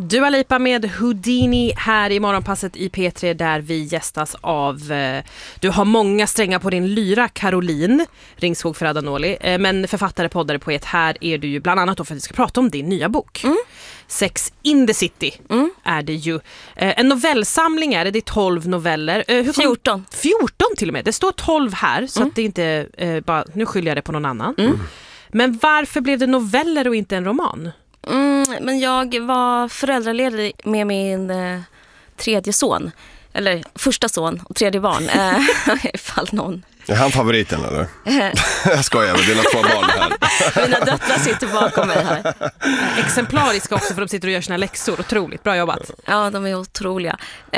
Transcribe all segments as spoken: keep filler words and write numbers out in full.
Dua Lipa med Houdini här i Morgonpasset i P tre, där vi gästas av eh, du har många strängar på din lyra, Caroline Ringskog Ferrada-Noli, eh, men författare, poddare, poet. Här är du ju bland annat då för att vi ska prata om din nya bok. Mm. Sex in the City mm. är det ju. Eh, en novellsamling är det, det är tolv noveller. Eh, hur fjorton. fjorton till och med. Det står tolv här, så mm. att det inte eh, bara, nu skyller jag det på någon annan. Mm. Men varför blev det noveller och inte en roman? Mm, men jag var föräldraledig med min eh, tredje son. Eller första son och tredje barn. Eh, ifall någon... Är han favoriten eller? Jag skojar med dina två barn här. Mina döttrar sitter bakom mig här. Exemplariska också, för de sitter och gör sina läxor. Otroligt, bra jobbat. Ja, de är otroliga.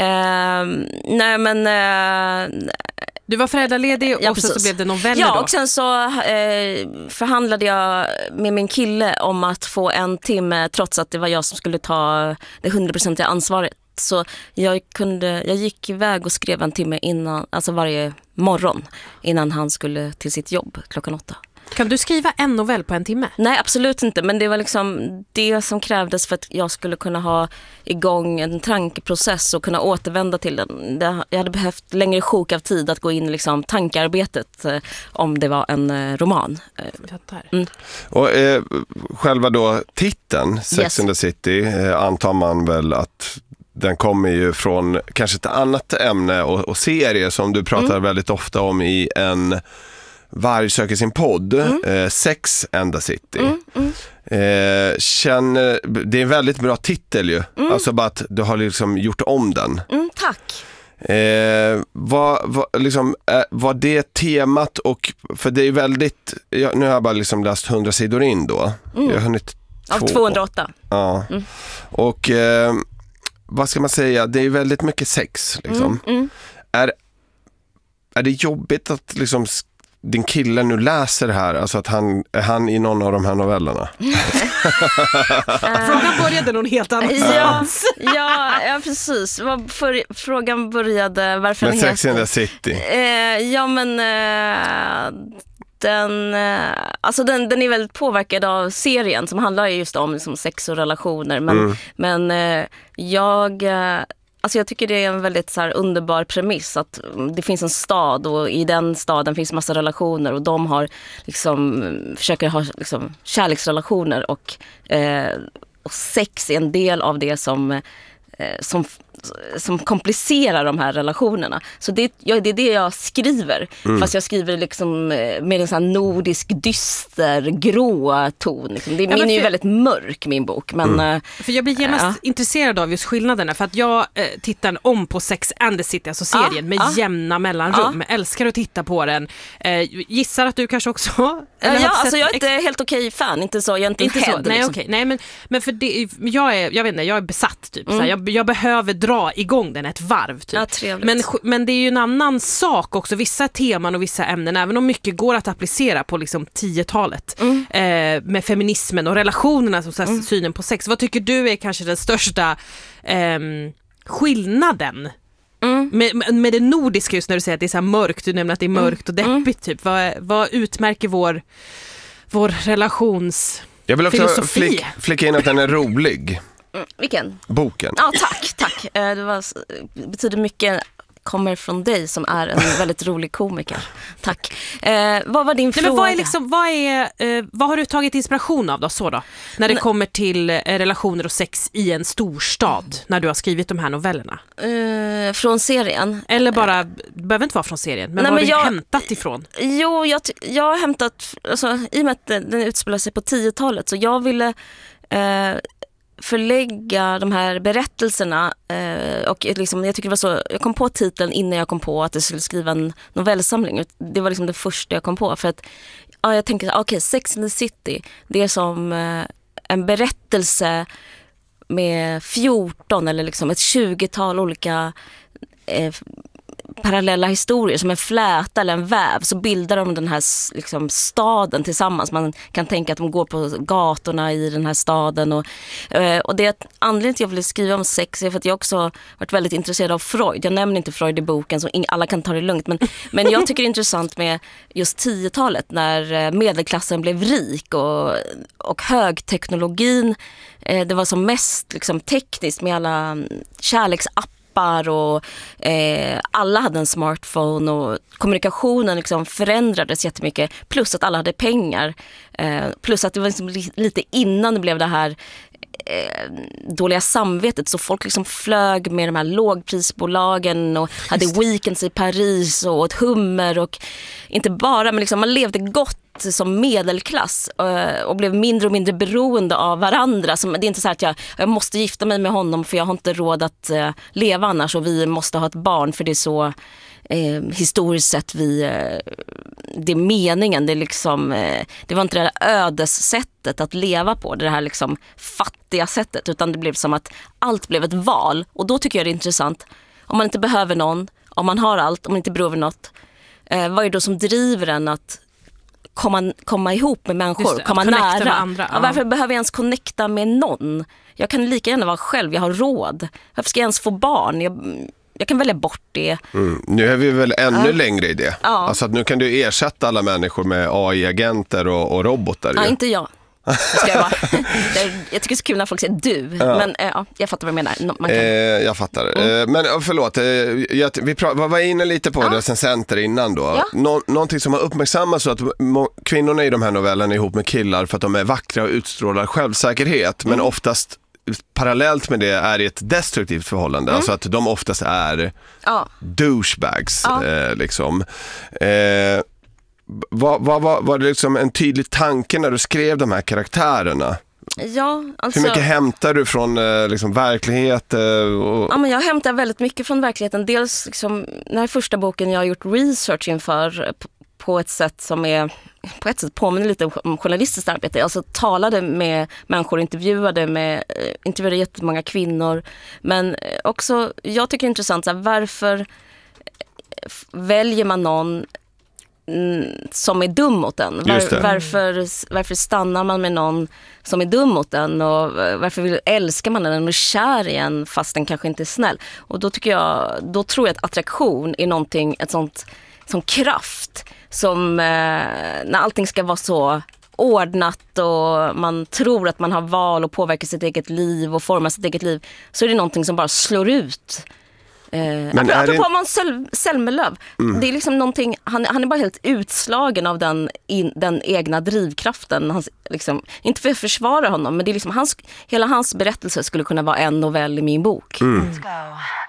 Eh, nej men... Eh, Du var föräldraledig och ja, också så blev det noveller ja, då. och sen så eh, förhandlade jag med min kille om att få en timme, trots att det var jag som skulle ta det hundraprocentiga ansvaret. Så jag, kunde, jag gick iväg och skrev en timme innan, alltså varje morgon innan han skulle till sitt jobb klockan åtta. Kan du skriva en novell på en timme? Nej, absolut inte. Men det var liksom det som krävdes för att jag skulle kunna ha igång en tankeprocess och kunna återvända till den. Jag hade behövt längre sjok av tid att gå in i liksom tankearbetet eh, om det var en eh, roman. Mm. Och eh, själva då titeln, Sex yes. in the City, eh, antar man väl att den kommer ju från kanske ett annat ämne och, och serie som du pratar mm. väldigt ofta om i en... Varg söker sin podd, mm. eh, Sex and the City. Mm, mm. Eh, känner, det är en väldigt bra titel ju. Mm. Alltså bara att du har liksom gjort om den. Mm, tack. Eh, vad, vad, liksom, eh, var det temat och, för det är väldigt, jag, nu har jag bara liksom läst hundra sidor in då. Mm. Jag har hunnit Av två, tvåhundraåtta. Ja. Mm. Och eh, vad ska man säga, det är väldigt mycket sex liksom. Mm, mm. Är, är det jobbigt att liksom din kille nu läser här, alltså att han är han i någon av de här novellerna? Frågan började någon helt annanstans. Ja, ja, ja, precis. För, frågan började varför men Sex in the City. Eh, ja, men eh, den, eh, alltså den, den är väldigt påverkad av serien som handlar just om liksom, sex och relationer. Men, mm. men eh, jag... Eh, Alltså jag tycker det är en väldigt så här underbar premiss att det finns en stad och i den staden finns massa relationer och de har liksom, försöker ha liksom kärleksrelationer och, eh, och sex är en del av det som, eh, som, som komplicerar de här relationerna. Så det, ja, det är det jag skriver. Mm. Fast jag skriver liksom med en sån här nordisk dyster, grå ton. Liksom. Det, ja, min för, är ju väldigt mörk, min bok. Men, mm. För jag blir genast ja. intresserad av just skillnaderna. För att jag eh, tittar om på Sex and the City, alltså serien, ja, med ja. jämna mellanrum. Ja. Älskar att titta på den. Eh, gissar att du kanske också... Eller ja, alltså jag är inte helt okej fan. Inte så, jag är inte, inte head, så. Nej, liksom. okej. Nej, men, men för det, jag är, jag vet inte, jag är besatt typ. Mm. Så här, jag, jag behöver dra igång den ett varv typ. Ja, trevligt. Men, men det är ju en annan sak också, vissa teman och vissa ämnen, även om mycket går att applicera på liksom tiotalet mm. eh, med feminismen och relationerna, som så här, mm. synen på sex. Vad tycker du är kanske den största eh, skillnaden mm. med, med det nordiska, just när du säger att det är så här mörkt, du nämner att det är mörkt och deppigt typ. Vad, vad utmärker vår, vår relationsfilosofi? Jag vill också flick, flicka in att den är rolig. Mm, vilken? Boken. Ja, tack, tack. Det var, betyder mycket, kommer från dig som är en väldigt rolig komiker. Tack. Eh, vad var din fråga? Nej, men vad, är liksom, vad, är, eh, vad har du tagit inspiration av då, så då? När det Nej. kommer till eh, relationer och sex i en storstad, när du har skrivit de här novellerna? Eh, från serien? Eller bara, det behöver inte vara från serien, men Nej, vad har du jag, hämtat ifrån? Jo, jag, jag har hämtat, alltså, i och med att den utspelar sig på tiotalet, så jag ville... Eh, förlägga de här berättelserna eh, och liksom, jag tycker det var så, jag kom på titeln innan jag kom på att jag skulle skriva en novellsamling. Det var liksom det första jag kom på, för att ja, jag tänker, okej, okay, Sex in the City, det är som eh, en berättelse med fjorton eller liksom ett tjugotal olika eh, parallella historier som en fläta eller en väv, så bildar de den här liksom, staden tillsammans. Man kan tänka att de går på gatorna i den här staden och, och det är anledningen till att jag ville skriva om sex är för att jag också varit väldigt intresserad av Freud. Jag nämner inte Freud i boken så alla kan ta det lugnt, men, men jag tycker det är intressant med just tiotalet när medelklassen blev rik och, och högteknologin, det var som mest liksom, tekniskt med alla kärleksappar och eh, alla hade en smartphone och kommunikationen liksom förändrades jättemycket, plus att alla hade pengar, eh, plus att det var liksom lite innan det blev det här eh, dåliga samvetet, så folk liksom flög med de här lågprisbolagen och hade weekends i Paris och ett hummer och inte bara, men liksom man levde gott som medelklass och blev mindre och mindre beroende av varandra. Det är inte så att jag, jag måste gifta mig med honom för jag har inte råd att leva annars och vi måste ha ett barn för det är så eh, historiskt sett vi, det är meningen. Det, är liksom, det var inte det där ödessättet att leva på, det här liksom fattiga sättet, utan det blev som att allt blev ett val. Och då tycker jag det är intressant, om man inte behöver någon, om man har allt, om man inte behöver något, eh, vad är det då som driver en att komma, komma ihop med människor, det, komma nära. Andra, ja. Ja, varför behöver jag ens connecta med någon? Jag kan lika gärna vara själv, jag har råd. Varför ska jag ens få barn? Jag, jag kan välja bort det. Mm. Nu är vi väl ännu ja. längre i det. Ja. Alltså att nu kan du ersätta alla människor med A I-agenter och, och robotar. Ja, ju. inte jag. Ska jag, bara. jag tycker det är så kul när folk säger du, ja. men ja, jag fattar vad du menar. Man kan... eh, jag fattar. Mm. Eh, men förlåt, eh, jag, vi pra- var inne lite på ja. recensenter innan då. Ja. Nå- någonting som har uppmärksammats så att må- kvinnorna i de här novellerna är ihop med killar för att de är vackra och utstrålar självsäkerhet, mm. men oftast parallellt med det är det ett destruktivt förhållande. Mm. Alltså att de oftast är ja. douchebags. Ja. Eh, liksom. Eh, Var, var, var, var det liksom en tydlig tanke när du skrev de här karaktärerna? Ja, alltså... Hur mycket hämtar du från liksom, verklighet? Och... Ja, men jag hämtar väldigt mycket från verkligheten. Dels liksom, den här första boken jag har gjort research inför på ett sätt som är på ett sätt påminner lite om journalistiskt arbete. Alltså talade med människor, intervjuade med intervjuade jättemånga kvinnor. Men också, jag tycker det är intressant så här, varför väljer man någon som är dum mot en? Var, varför, varför stannar man med någon som är dum mot en? Och varför vill, älskar man den och är kär i en fast den kanske inte är snäll? Och då tycker jag, då tror jag att attraktion är någonting, ett sånt som kraft som eh, när allting ska vara så ordnat och man tror att man har val och påverkar sitt eget liv och formar sitt eget liv, så är det någonting som bara slår ut. Men eh, apropå det... Måns Zelmerlöw, mm. det är liksom någonting, han, han är bara helt utslagen av den, in, den egna drivkraften. Hans, liksom, inte för att försvara honom, men det är liksom hans, hela hans berättelse skulle kunna vara en novell i min bok. Mm.